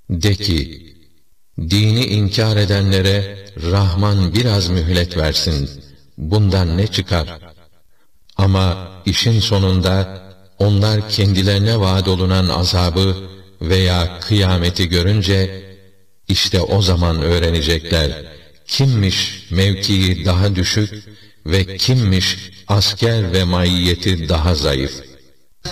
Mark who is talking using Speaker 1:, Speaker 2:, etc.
Speaker 1: De ki, dini inkar edenlere Rahman biraz mühlet versin, bundan ne çıkar? Ama işin sonunda onlar kendilerine vaat olunan azabı veya kıyameti görünce, işte o zaman öğrenecekler, kimmiş mevkii daha düşük ve kimmiş asker ve maiyeti daha zayıf.